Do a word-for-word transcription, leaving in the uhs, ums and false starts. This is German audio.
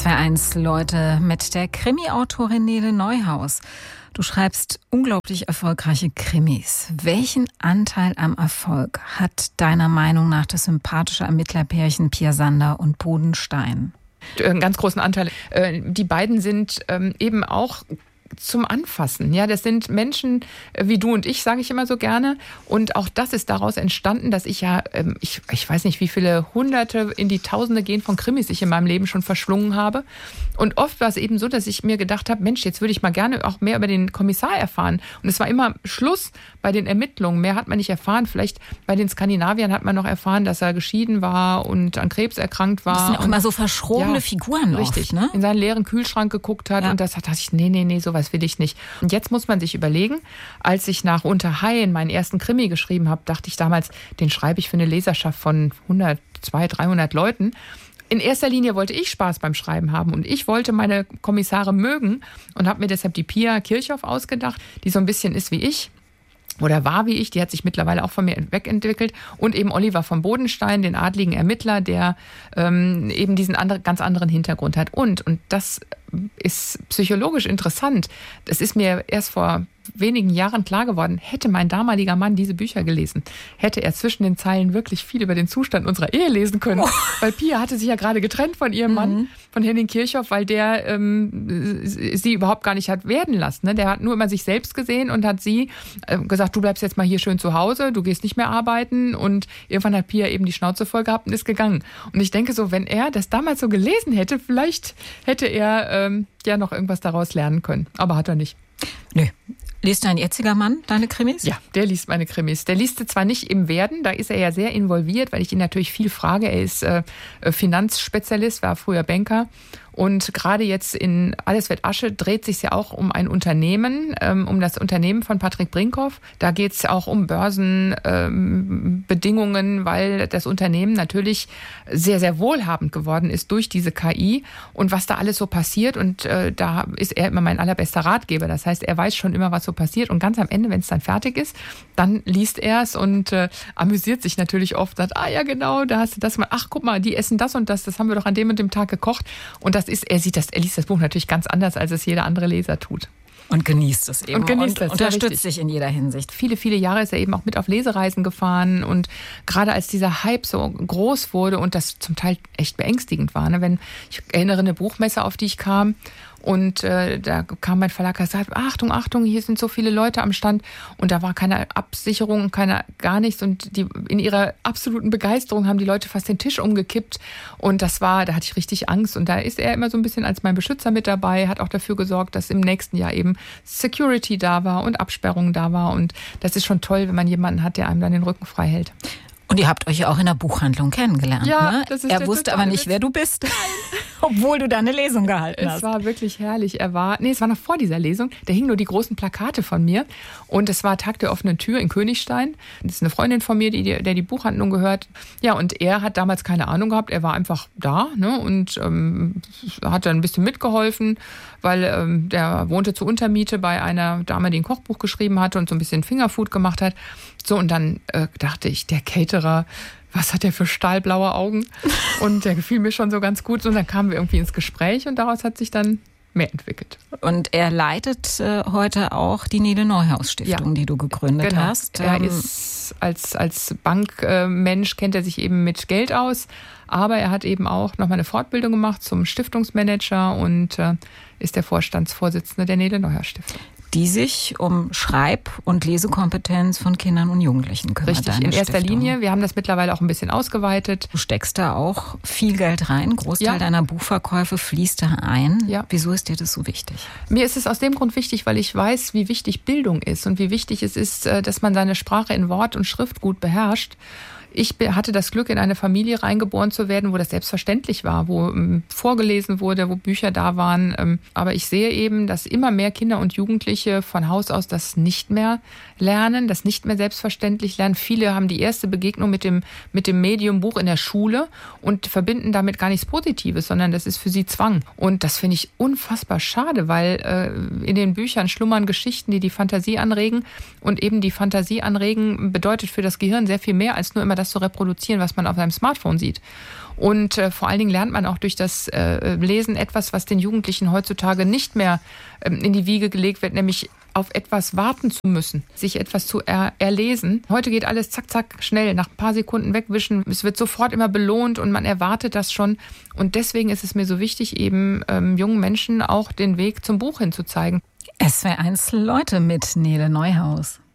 S W R eins, Leute, mit der Krimi-Autorin Nele Neuhaus. Du schreibst unglaublich erfolgreiche Krimis. Welchen Anteil am Erfolg hat deiner Meinung nach das sympathische Ermittlerpärchen Pia Sander und Bodenstein? Einen ganz großen Anteil. Die beiden sind eben auch zum Anfassen. Ja, das sind Menschen wie du und ich, sage ich immer so gerne. Und auch das ist daraus entstanden, dass ich ja, ich, ich weiß nicht, wie viele Hunderte in die Tausende gehen von Krimis ich in meinem Leben schon verschlungen habe. Und oft war es eben so, dass ich mir gedacht habe, Mensch, jetzt würde ich mal gerne auch mehr über den Kommissar erfahren. Und es war immer Schluss bei den Ermittlungen. Mehr hat man nicht erfahren. Vielleicht bei den Skandinaviern hat man noch erfahren, dass er geschieden war und an Krebs erkrankt war. Das sind auch und, immer so verschrobene ja, Figuren richtig, oft, ne? In seinen leeren Kühlschrank geguckt hat. Ja. Und das hat ich, nee, nee, nee, sowas will ich nicht. Und jetzt muss man sich überlegen, als ich nach Unterhaien meinen ersten Krimi geschrieben habe, dachte ich damals, den schreibe ich für eine Leserschaft von hundert, zweihundert, dreihundert Leuten. In erster Linie wollte ich Spaß beim Schreiben haben und ich wollte meine Kommissare mögen und habe mir deshalb die Pia Kirchhoff ausgedacht, die so ein bisschen ist wie ich. Oder war wie ich, die hat sich mittlerweile auch von mir wegentwickelt. Und eben Oliver von Bodenstein, den adligen Ermittler, der ähm, eben diesen andere, ganz anderen Hintergrund hat. Und, und das ist psychologisch interessant. Das ist mir erst vor wenigen Jahren klar geworden, hätte mein damaliger Mann diese Bücher gelesen, hätte er zwischen den Zeilen wirklich viel über den Zustand unserer Ehe lesen können. Oh. Weil Pia hatte sich ja gerade getrennt von ihrem mhm. Mann, von Henning Kirchhoff, weil der ähm, sie überhaupt gar nicht hat werden lassen. Ne? Der hat nur immer sich selbst gesehen und hat sie äh, gesagt, du bleibst jetzt mal hier schön zu Hause, du gehst nicht mehr arbeiten. Und irgendwann hat Pia eben die Schnauze voll gehabt und ist gegangen. Und ich denke so, wenn er das damals so gelesen hätte, vielleicht hätte er ähm, ja noch irgendwas daraus lernen können. Aber hat er nicht. Nö. Liest dein jetziger Mann deine Krimis? Ja, der liest meine Krimis. Der liest sie zwar nicht im Werden, da ist er ja sehr involviert, weil ich ihn natürlich viel frage. Er ist äh, Finanzspezialist, war früher Banker. Und gerade jetzt in Alles wird Asche dreht sich ja auch um ein Unternehmen, ähm, um das Unternehmen von Patrick Brinkhoff. Da geht es auch um Börsenbedingungen, ähm, weil das Unternehmen natürlich sehr, sehr wohlhabend geworden ist durch diese K I und was da alles so passiert. Und äh, da ist er immer mein allerbester Ratgeber. Das heißt, er weiß schon immer, was so passiert. Und ganz am Ende, wenn es dann fertig ist, dann liest er es und äh, amüsiert sich natürlich oft. Sagt, ah ja genau, da hast du das mal. Ach, guck mal, die essen das und das. Das haben wir doch an dem und dem Tag gekocht. Und das ist, er sieht das, er liest das Buch natürlich ganz anders, als es jeder andere Leser tut. Und genießt es eben. Und genießt und es, unterstützt sich in jeder Hinsicht. Viele, viele Jahre ist er eben auch mit auf Lesereisen gefahren. Und gerade als dieser Hype so groß wurde und das zum Teil echt beängstigend war, ne? Wenn ich erinnere eine Buchmesse, auf die ich kam, und äh, da kam mein Verlag und sagte, Achtung, Achtung, hier sind so viele Leute am Stand. Und da war keine Absicherung, keine, gar nichts. Und die, in ihrer absoluten Begeisterung haben die Leute fast den Tisch umgekippt. Und das war, da hatte ich richtig Angst. Und da ist er immer so ein bisschen als mein Beschützer mit dabei, hat auch dafür gesorgt, dass im nächsten Jahr eben Security da war und Absperrung da war. Und das ist schon toll, wenn man jemanden hat, der einem dann den Rücken frei hält. Und ihr habt euch ja auch in der Buchhandlung kennengelernt. Ja, ne? das ist Er wusste aber nicht, Witz. wer du bist. Obwohl du da eine Lesung gehalten hast. Es war wirklich herrlich. Er war, nee, es war noch vor dieser Lesung. Da hingen nur die großen Plakate von mir. Und es war Tag der offenen Tür in Königstein. Das ist eine Freundin von mir, die, der die Buchhandlung gehört. Ja, und er hat damals keine Ahnung gehabt. Er war einfach da, ne, und ähm, hat dann ein bisschen mitgeholfen, weil ähm, der wohnte zur Untermiete bei einer Dame, die ein Kochbuch geschrieben hatte und so ein bisschen Fingerfood gemacht hat. So, und dann äh, dachte ich, der Caterer, was hat der für stahlblaue Augen? Und der gefiel mir schon so ganz gut. Und dann kamen wir irgendwie ins Gespräch und daraus hat sich dann mehr entwickelt. Und er leitet äh, heute auch die Nele Neuhaus Stiftung, ja, die du gegründet genau. hast. Er ist als, als Bankmensch, äh, kennt er sich eben mit Geld aus. Aber er hat eben auch nochmal eine Fortbildung gemacht zum Stiftungsmanager und äh, ist der Vorstandsvorsitzende der Nele Neuhaus Stiftung. Die sich um Schreib- und Lesekompetenz von Kindern und Jugendlichen kümmert. Richtig, in erster Stiftung. Linie. Wir haben das mittlerweile auch ein bisschen ausgeweitet. Du steckst da auch viel Geld rein. Ein Großteil ja. deiner Buchverkäufe fließt da ein. Ja. Wieso ist dir das so wichtig? Mir ist es aus dem Grund wichtig, weil ich weiß, wie wichtig Bildung ist und wie wichtig es ist, dass man seine Sprache in Wort und Schrift gut beherrscht. Ich hatte das Glück, in eine Familie reingeboren zu werden, wo das selbstverständlich war, wo ähm, vorgelesen wurde, wo Bücher da waren. Ähm, aber ich sehe eben, dass immer mehr Kinder und Jugendliche von Haus aus das nicht mehr lernen, das nicht mehr selbstverständlich lernen. Viele haben die erste Begegnung mit dem, mit dem Medium Buch in der Schule und verbinden damit gar nichts Positives, sondern das ist für sie Zwang. Und das finde ich unfassbar schade, weil äh, in den Büchern schlummern Geschichten, die die Fantasie anregen. Und eben die Fantasie anregen bedeutet für das Gehirn sehr viel mehr als nur immer das, das zu reproduzieren, was man auf seinem Smartphone sieht. Und äh, vor allen Dingen lernt man auch durch das äh, Lesen etwas, was den Jugendlichen heutzutage nicht mehr ähm, in die Wiege gelegt wird, nämlich auf etwas warten zu müssen, sich etwas zu er- erlesen. Heute geht alles zack, zack, schnell, nach ein paar Sekunden wegwischen. Es wird sofort immer belohnt und man erwartet das schon. Und deswegen ist es mir so wichtig, eben ähm, jungen Menschen auch den Weg zum Buch hinzuzeigen. S W R eins Leute mit Nele Neuhaus.